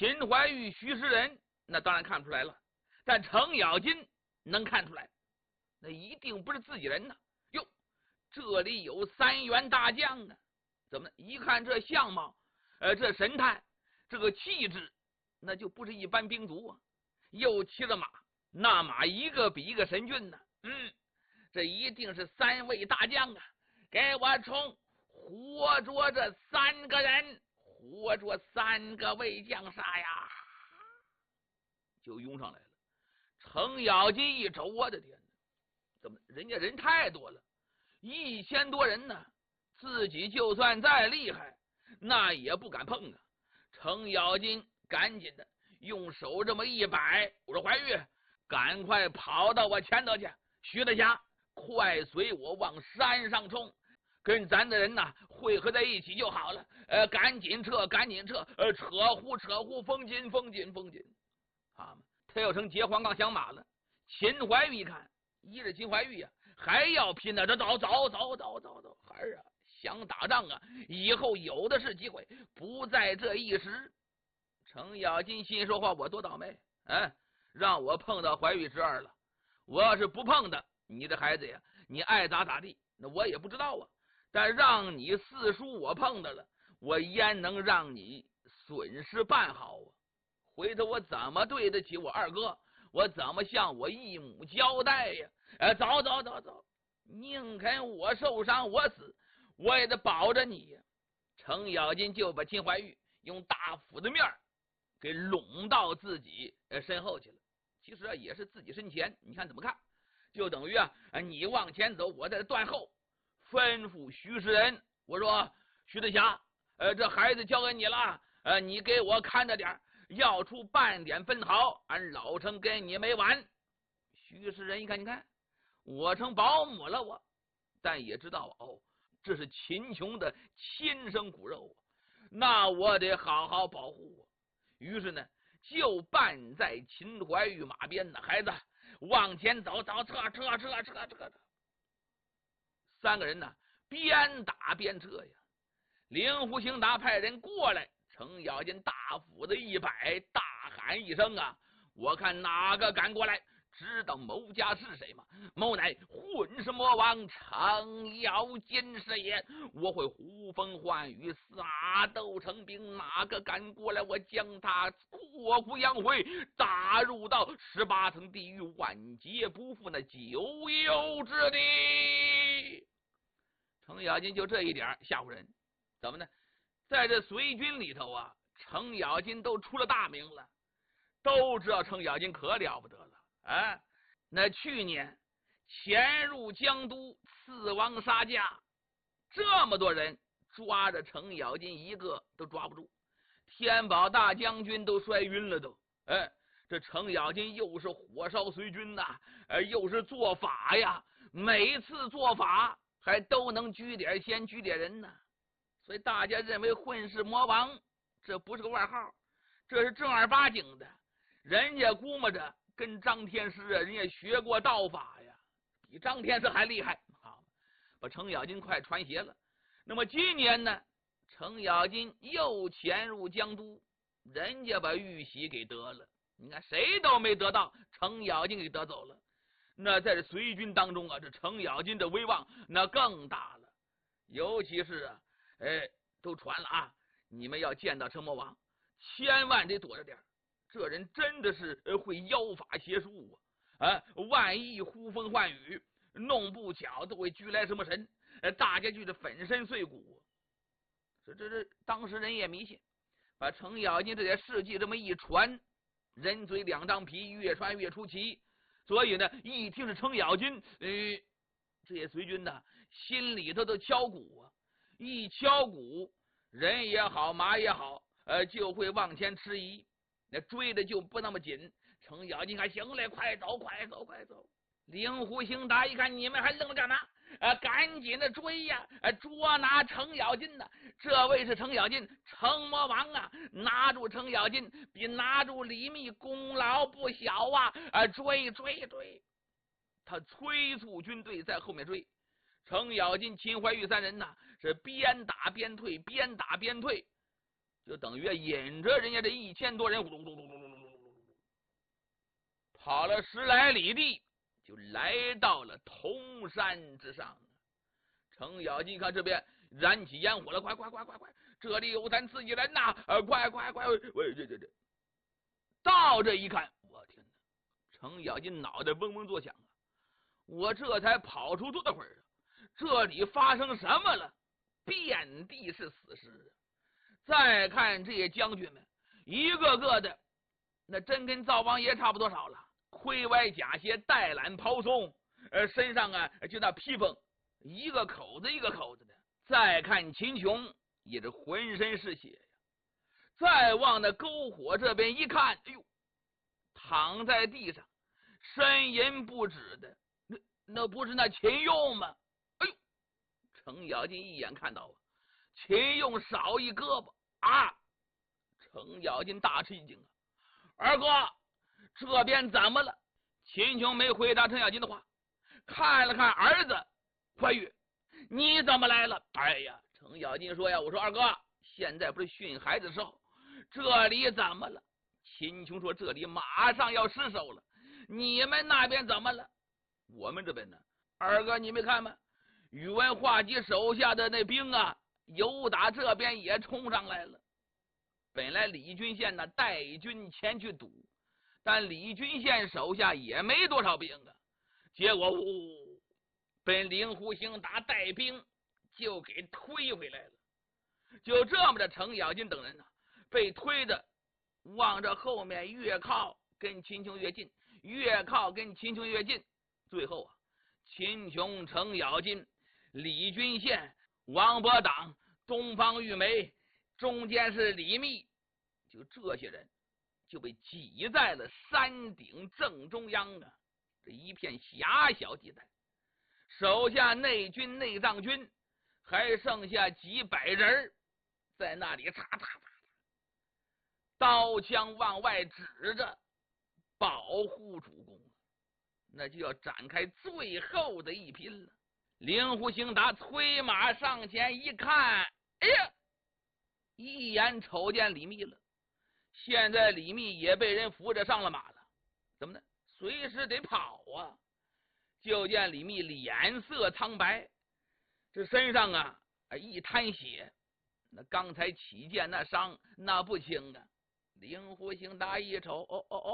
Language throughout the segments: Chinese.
秦怀玉、徐世仁那当然看不出来了，但程咬金能看出来，那一定不是自己人呢。哟，这里有3员大将啊！怎么一看这相貌，这神态，这个气质，那就不是一般兵卒啊！又骑着马，那马一个比一个神俊呢。这一定是3位大将啊！给我冲！活捉这3个人，活捉3个魏将杀呀！就拥上来了。程咬金一瞅，我的天哪，怎么人家人太多了，1000多人呢？自己就算再厉害，那也不敢碰啊！程咬金赶紧的用手这么一摆，我说怀玉，赶快跑到我前头去，徐大侠，快随我往山上冲，跟咱的人呐汇合在一起就好了。赶紧撤，赶紧撤！扯呼，封紧！啊，他又成结黄杠响马了。秦怀玉一看，依着秦怀玉呀，还要拼呢！这走，孩儿啊，想打仗啊，以后有的是机会，不在这一时。程咬金心说话，我多倒霉！让我碰到怀玉侄儿了，我要是不碰的，你这孩子呀，你爱咋地，那我也不知道啊。但让你四叔我碰的了，我焉能让你损失半毫啊？回头我怎么对得起我二哥？我怎么向我义母交代呀？走，宁肯我受伤我死，我也得保着你呀！程咬金就把秦怀玉用大斧子面给拢到自己身后去了。其实也是自己身前，你看怎么看？就等于你往前走，我在这断后。吩咐徐世仁，我说徐大侠，这孩子交给你了，你给我看着点，要出半点分毫，俺老程跟你没完。徐世仁一看，你看我成保姆了我，但也知道这是秦琼的亲生骨肉，那我得好好保护我。于是呢，就伴在秦怀玉马边呢，孩子往前走，撤。3个人呢，边打边撤呀。令狐兴达派人过来，程咬金大斧子一摆，大喊一声啊！我看哪个敢过来？知道某家是谁吗？某乃混世魔王程咬金是也。我会呼风唤雨，撒豆成兵，哪个敢过来？我将他脱骨扬灰，打入到18层地狱，万劫不复那九幽之地。程咬金就这一点吓唬人，怎么呢？在这隋军里头啊，程咬金都出了大名了，都知道程咬金可了不得了。那去年潜入江都，刺王杀驾，这么多人抓着程咬金一个都抓不住，天宝大将军都摔晕了都。这程咬金又是火烧隋军呐，又是做法呀，每次做法还都能拘点先拘点人呢。所以大家认为混世魔王这不是个外号，这是正儿八经的，人家估摸着跟张天师人家学过道法呀，比张天师还厉害。好，把程咬金快传邪了。那么今年呢，程咬金又潜入江都，人家把玉玺给得了，你看谁都没得到，程咬金给得走了。那在这隋军当中啊，这程咬金的威望那更大了。尤其是都传了啊，你们要见到程魔王，千万得躲着点，这人真的是会妖法邪术万一呼风唤雨，弄不巧都会拘来什么神，大家就是粉身碎骨。这当时人也迷信，把程咬金这些事迹这么一传，人嘴两张皮，越传越出奇。所以呢，一听是程咬金，这些隋军呢心里头都敲鼓啊，一敲鼓，人也好，马也好，就会往前迟疑，那追的就不那么紧。程咬金看行嘞，快走！令狐兴达一看，你们还愣着干嘛？赶紧的追呀！捉拿程咬金呢！这位是程咬金，程魔王啊！拿住程咬金，比拿住李密功劳不小啊！追！他催促军队在后面追。程咬金、秦怀玉3人呢，是边打边退。 就等于引着人家这1000多人跑了10来里地，就来到了铜山之上。程咬金看这边燃起烟火了，快！这里有咱自己人呐！快！喂，这！到这一看，我天哪！程咬金脑袋嗡嗡作响啊！我这才跑出多大会儿啊！这里发生什么了？遍地是死尸啊！再看这些将军们，一个个的那真跟灶王爷差不多少了，盔歪甲斜，带懒袍松，身上啊就那披风，一个口子一个口子的。再看秦琼，也是浑身是血呀。再往那篝火这边一看，哎呦，躺在地上呻吟不止的，那不是那秦用吗？哎呦，程咬金一眼看到啊，秦用少一胳膊啊！程咬金大吃一惊啊！二哥，这边怎么了？秦琼没回答程咬金的话，看了看儿子怀玉，你怎么来了？哎呀，程咬金说呀，我说二哥，现在不是训孩子的时候，这里怎么了？秦琼说，这里马上要失守了，你们那边怎么了？我们这边呢，二哥你没看吗？宇文化及手下的那兵啊，由打这边也冲上来了。本来李君宪呢带军前去堵，但李君宪手下也没多少兵啊，结果被令狐兴达带兵就给推回来了。就这么着，程咬金等人呢被推的往着后面越靠跟秦琼越近，越靠跟秦琼越近，最后啊，秦琼、程咬金、李君宪、王伯党、东方玉梅，中间是李密，就这些人就被挤在了山顶正中央啊，这一片狭小地带。手下内军内藏军还剩下几百人在那里擦，刀枪往外指着，保护主公，那就要展开最后的一拼了。令狐兴达催马上前一看，哎呀，一眼瞅见李密了。现在李密也被人扶着上了马了，怎么呢？随时得跑啊！就见李密脸色苍白，这身上啊一滩血，那刚才起剑那伤那不轻啊！令狐兴达一瞅，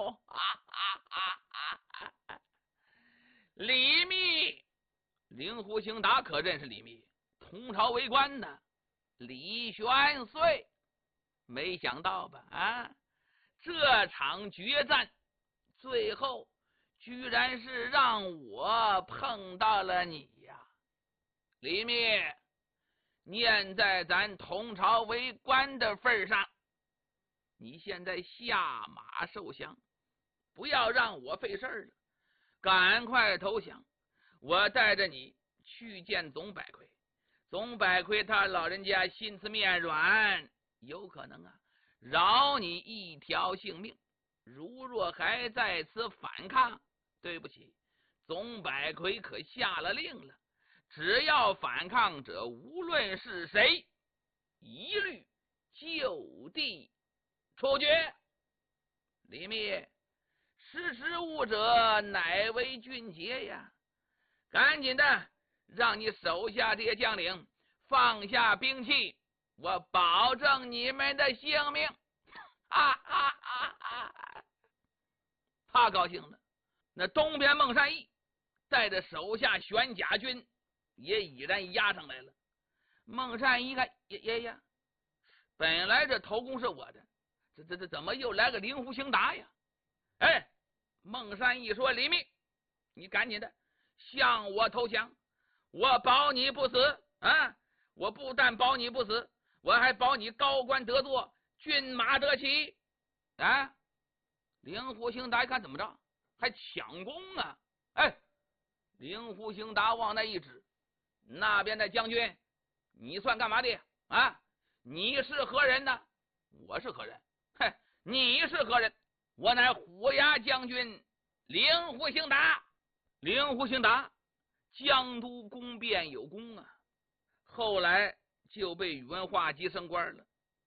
李密，令狐兴达可认识李密，同朝为官呢，李玄岁。没想到吧？啊，这场决战最后居然是让我碰到了你呀，李密！念在咱同朝为官的份上，你现在下马受降，不要让我费事了，赶快投降！我带着你去见总百魁，总百魁他老人家心慈面软，有可能啊饶你一条性命。如若还在此反抗，对不起，总百魁可下了令了，只要反抗者无论是谁，一律就地处决。李密，识时务者乃为俊杰呀！赶紧的，让你手下这些将领放下兵器，我保证你们的性命！他高兴了。那东边孟善义带着手下玄甲军也已然压上来了。孟善义一看，呀，本来这头功是我的，这怎么又来个令狐兴达呀？哎，孟善义说：“李密，你赶紧的向我投降，我保你不死啊！我不但保你不死，我还保你高官得坐，骏马得骑啊！”令狐兴达一看，怎么着？还抢功啊！哎，令狐兴达往那一指，那边的将军，你算干嘛的啊？你是何人呢？我是何人？嘿，你是何人？我乃虎牙将军令狐兴达。令狐兴达江都宫变有功啊，后来就被宇文化及升官了。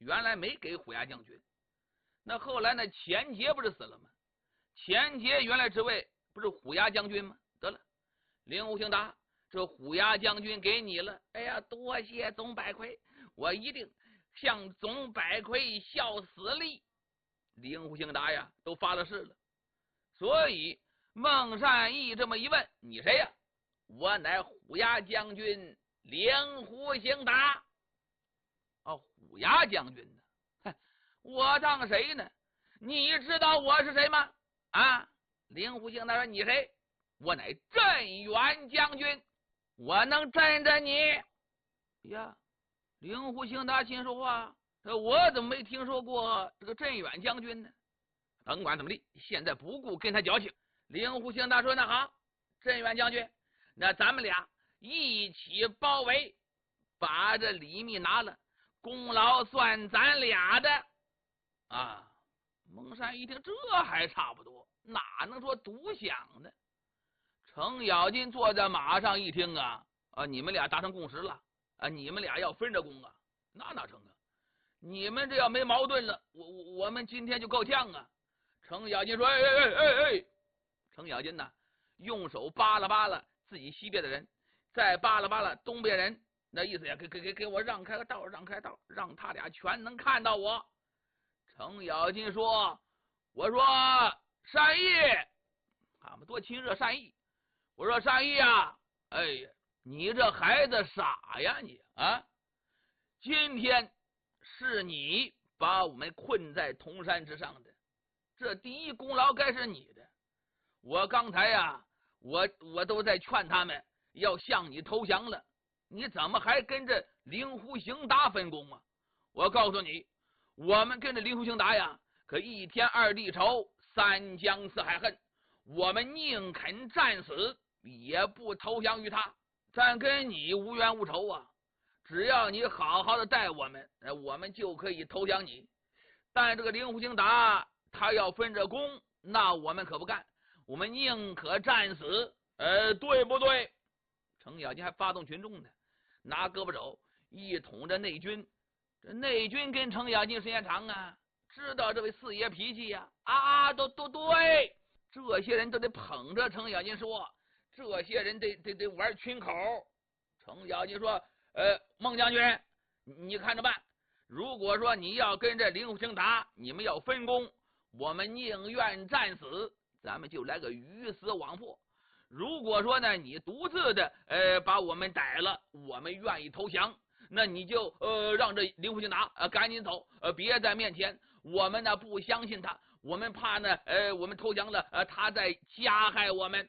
原来没给虎牙将军。那后来那钱杰不是死了吗？钱杰原来职位不是虎牙将军吗？得了，令狐兴达，这虎牙将军给你了。哎呀，多谢总百魁，我一定向总百魁效死力。令狐兴达呀，都发了誓了。所以孟善义这么一问，你谁呀？我乃虎牙将军令狐兴达。哦，虎牙将军呢？我当谁呢？你知道我是谁吗？啊，令狐兴达说：“你谁？我乃镇远将军，我能镇着你。”呀，令狐兴达心说话，我怎么没听说过这个镇远将军呢？甭管怎么地，现在不顾跟他交情。令狐兴达说：“那好，镇远将军，那咱们俩一起包围，把这李密拿了，功劳算咱俩的。”啊，孟善一听，这还差不多，哪能说独享呢？程咬金坐在马上一听啊，你们俩达成共识了啊，你们俩要分着功啊，那哪成啊？你们这要没矛盾了，我们今天就够呛啊！程咬金说：“哎！”程咬金呐，用手扒拉扒拉自己西边的人，再扒拉扒拉东边人，那意思呀，给我让开个道，让开道，让他俩全能看到我。程咬金说：“我说善意，俺们多亲热善意。我说善意啊，哎呀，你这孩子傻呀你啊！今天是你把我们困在铜山之上的，这第一功劳该是你的。我刚才呀，我都在劝他们要向你投降了，你怎么还跟着令狐兴达分工啊？我告诉你，我们跟着令狐兴达呀，可一天二地仇，三江四海恨，我们宁肯战死，也不投降于他。咱跟你无冤无仇啊，只要你好好的待我们，我们就可以投降你。但这个令狐兴达他要分着功，那我们可不干，我们宁可战死，对不对？程咬金还发动群众呢，拿胳膊肘一捅着内军。这内军跟程咬金时间长啊，知道这位四爷脾气呀，都对，这些人都得捧着程咬金说，这些人得玩群口。程咬金说：“孟将军，你看着办。如果说你要跟着令狐兴达，你们要分工，我们宁愿战死，咱们就来个鱼死网破。如果说呢，你独自的把我们逮了，我们愿意投降。那你就让这令狐兴达赶紧走，别在面前。我们呢不相信他，我们怕呢我们投降了，他在加害我们。”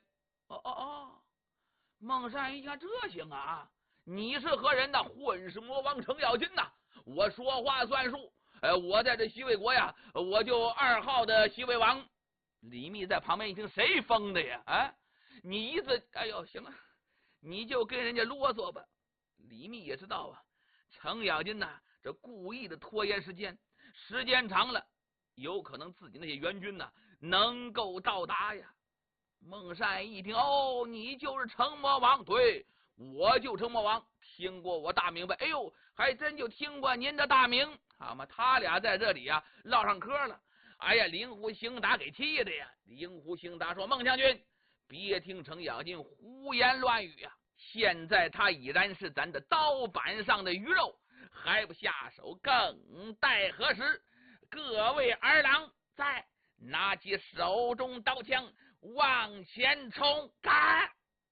孟善一看这行啊，你是何人呢？混世魔王程咬金呐！我说话算数，我在这西魏国呀，我就2号的西魏王。李密在旁边一听，谁疯的呀？啊，你一次，哎呦，行了，你就跟人家啰嗦吧。李密也知道啊，程咬金呐，这故意的拖延时间，时间长了，有可能自己那些援军呐能够到达呀。孟善一听，你就是程魔王？对，我就程魔王，听过我大名吧？哎呦，还真就听过您的大名。好嘛，他俩在这里啊唠上嗑了。哎呀，令狐兴达给气的呀！令狐兴达说：“孟将军，别听程咬金胡言乱语啊！现在他已然是咱的刀板上的鱼肉，还不下手，更待何时？各位儿郎，再拿起手中刀枪，往前冲！干！”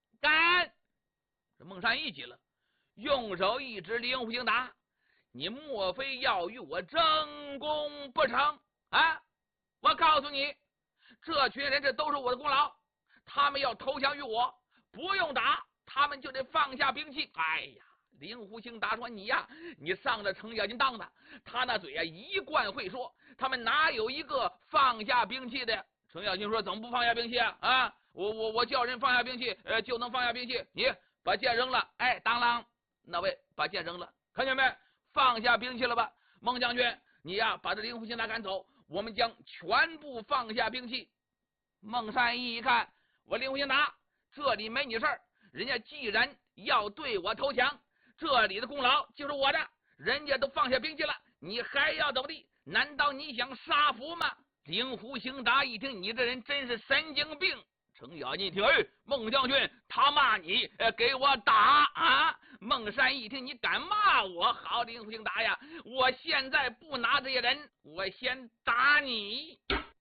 这孟善一急了，用手一指令狐兴达：“你莫非要与我争功不成啊？我告诉你，这群人这都是我的功劳，他们要投降于我，不用打，他们就得放下兵器。”哎呀，令狐兴达说：“你呀，你上了程咬金当的，他那嘴啊一贯会说，他们哪有一个放下兵器的？”程咬金说：“怎么不放下兵器啊？我叫人放下兵器，就能放下兵器。你把剑扔了，哎，当啷，那位把剑扔了，看见没？放下兵器了吧？孟将军，你呀把这令狐兴达赶走，我们将全部放下兵器。”孟善一看，我令狐兴达这里没你事儿，人家既然要对我投降，这里的功劳就是我的，人家都放下兵器了， 你还要怎么的？难道你想杀父吗？令狐兴达一听，你这人真是神经病。程咬金一听，哎，孟将军他骂你，给我打啊！孟山一听，你敢骂我？好，令狐兴达呀，我现在不拿这些人，我先打你。